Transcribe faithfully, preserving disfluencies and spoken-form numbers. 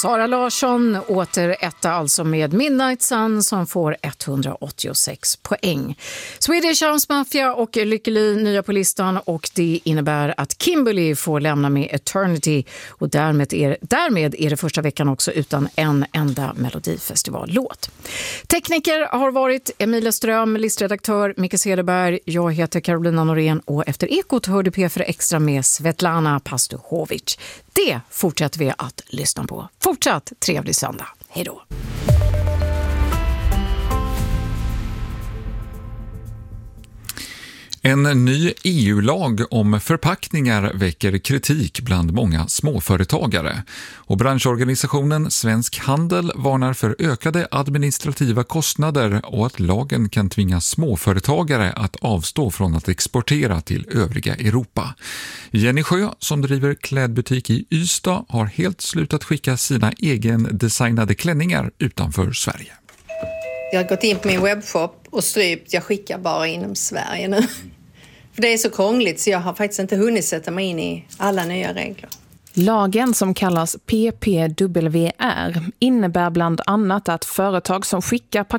Sara Larsson åter etta alltså med Midnight Sun som får etthundraåttiosex poäng. Swedish House Mafia och Lykke Li nya på listan, och det innebär att Kimberly får lämna med Eternity, och därmed är, därmed är det första veckan också utan en enda Melodifestivallåt. Tekniker har varit Emilia Ström, listredaktör Micke Cederberg, jag heter Carolina Norén och efter Ekot hörde P fyra Extra med Svetlana Pastuhovic. Det fortsätter vi att lyssna på. Fortsatt trevlig söndag. Hej då! En ny E U-lag om förpackningar väcker kritik bland många småföretagare. Och branschorganisationen Svensk Handel varnar för ökade administrativa kostnader och att lagen kan tvinga småföretagare att avstå från att exportera till övriga Europa. Jenny Sjö, som driver klädbutik i Ystad, har helt slutat skicka sina egendesignade klänningar utanför Sverige. Jag har gått in på min webbshop och strypt, jag skickar bara inom Sverige nu. För det är så krångligt så jag har faktiskt inte hunnit sätta mig in i alla nya regler. Lagen, som kallas P P W R, innebär bland annat att företag som skickar